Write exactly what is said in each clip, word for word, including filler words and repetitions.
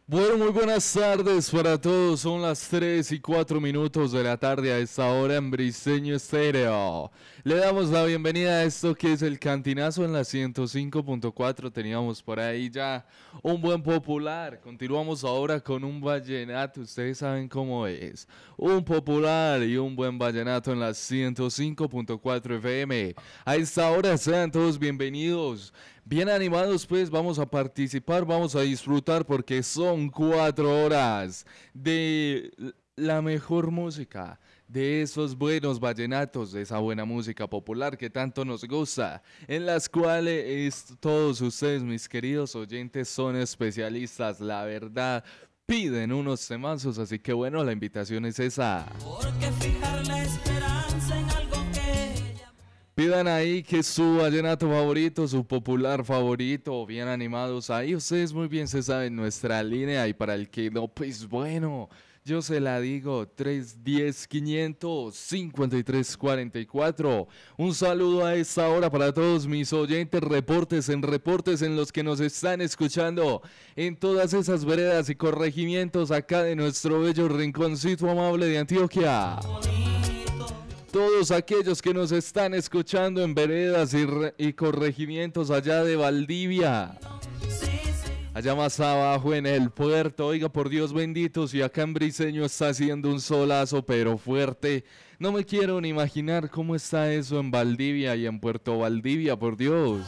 Bueno, muy buenas tardes para todos. Son las tres y cuatro minutos de la tarde a esta hora en Briseño Estéreo. Le damos la bienvenida a esto que es el Cantinazo en la ciento cinco punto cuatro. Teníamos por ahí ya un buen popular. Continuamos ahora con un vallenato. Ustedes saben cómo es. Un popular y un buen vallenato en la ciento cinco punto cuatro F M. A esta hora sean todos bienvenidos. Bien animados, pues vamos a participar, vamos a disfrutar porque son cuatro horas de la mejor música, de esos buenos vallenatos, de esa buena música popular que tanto nos gusta, en las cuales todos ustedes, mis queridos oyentes, son especialistas, la verdad. Piden unos temazos, así que bueno, la invitación es esa. Porque fijar la esperanza en algo que ya... Pidan ahí que su vallenato favorito, su popular favorito, bien animados ahí. Ustedes muy bien se saben nuestra línea y para el que no, pues bueno, yo se la digo, tres uno cero, quinientos cincuenta y tres cuarenta y cuatro. Un saludo a esta hora para todos mis oyentes, reportes en reportes en los que nos están escuchando en todas esas veredas y corregimientos acá de nuestro bello rinconcito amable de Antioquia. Todos aquellos que nos están escuchando en veredas y, re- y corregimientos allá de Valdivia, allá más abajo en el puerto, oiga por Dios benditos, y acá en Briseño está haciendo un solazo pero fuerte. No me quiero ni imaginar cómo está eso en Valdivia y en Puerto Valdivia, por Dios.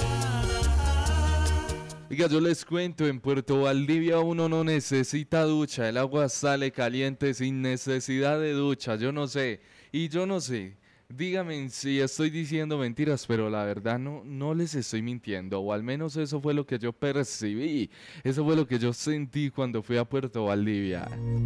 Oiga, yo les cuento, en Puerto Valdivia uno no necesita ducha, el agua sale caliente sin necesidad de ducha, yo no sé, y yo no sé, díganme si estoy diciendo mentiras, pero la verdad no, no les estoy mintiendo, o al menos eso fue lo que yo percibí, eso fue lo que yo sentí cuando fui a Puerto Valdivia.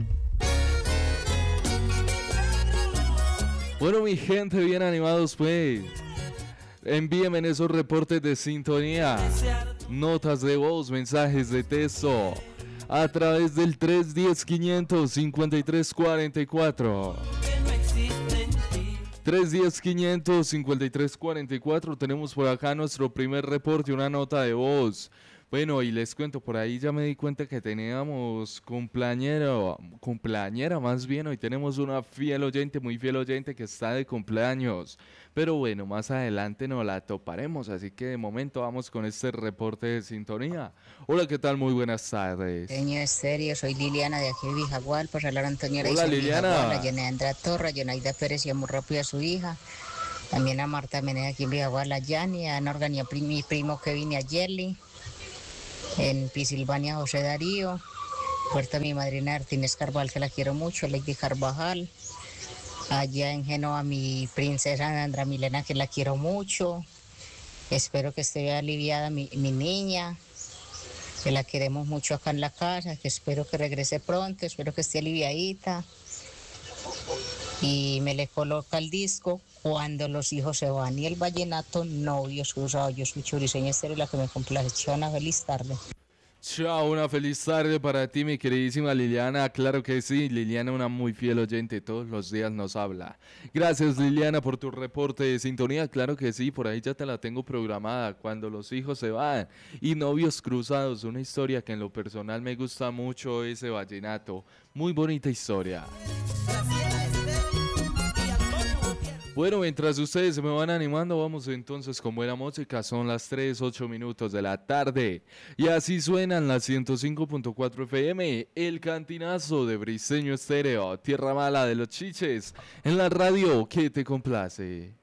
Bueno, mi gente, bien animados pues. Envíenme en esos reportes de sintonía, notas de voz, mensajes de texto a través del tres uno cero, quinientos cincuenta y tres cuarenta y cuatro. tres uno cero, quinientos cincuenta y tres cuarenta y cuatro. Tenemos por acá nuestro primer reporte, una nota de voz. Bueno, y les cuento, por ahí ya me di cuenta que teníamos cumpleañero, cumpleañera más bien, hoy tenemos una fiel oyente, muy fiel oyente que está de cumpleaños. Pero bueno, más adelante nos la toparemos, así que de momento vamos con este reporte de sintonía. Hola, ¿qué tal? Muy buenas tardes. Señor Estéreo, soy Liliana de aquí de Vijagual, por hablar Antonio Hola, Liliana. Vijagual, a Yanandra Torra, a Yonaida Pérez y a muy rápido a su hija. También a Marta Menea aquí en Vijagual, a Yani, a Norgan y a mi primo Kevin y a Yerly. En Pisilvania, José Darío. Puerto mi madrina Artínez Carvajal, que la quiero mucho, Lady Carvajal. Allá en Génova, mi princesa Andra Milena, que la quiero mucho. Espero que esté aliviada mi, mi niña, que la queremos mucho acá en la casa, que espero que regrese pronto, espero que esté aliviadita. Y me le coloca el disco Cuando los hijos se van, y el vallenato Novios Cruzados. Yo soy Briseño Estéreo, la que me complace. Chao, una feliz tarde. Chao, una feliz tarde para ti, mi queridísima Liliana. Claro que sí, Liliana, una muy fiel oyente, todos los días nos habla. Gracias, Liliana, por tu reporte de sintonía. Claro que sí, por ahí ya te la tengo programada. Cuando los hijos se van y Novios Cruzados, una historia que en lo personal me gusta mucho, ese vallenato. Muy bonita historia. Bueno, mientras ustedes se me van animando, vamos entonces con buena música. Son las tres, ocho minutos de la tarde. Y así suenan las ciento cinco punto cuatro F M, el Cantinazo de Briseño Estéreo, tierra mala de los chiches, en la radio que te complace.